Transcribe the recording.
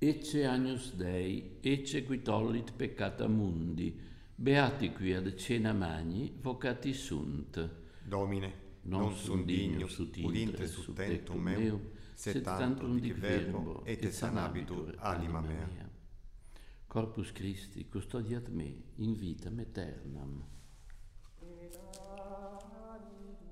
Ecce Agnus Dei, ecce qui tollit peccata mundi, beati qui ad cena magni, vocati sunt. Domine, Non sum dignus ut intre sub tectum meum, sed tantum dic verbo, et sanabitur anima mea. Corpus Christi, custodiat me in vitam aeternam.